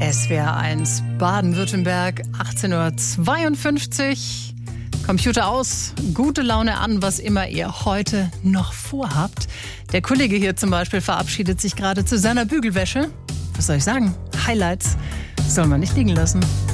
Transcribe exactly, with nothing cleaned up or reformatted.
S W R eins Baden-Württemberg, achtzehn Uhr zweiundfünfzig. Computer aus, gute Laune an, was immer ihr heute noch vorhabt. Der Kollege hier zum Beispiel verabschiedet sich gerade zu seiner Bügelwäsche. Was soll ich sagen? Highlights soll man nicht liegen lassen.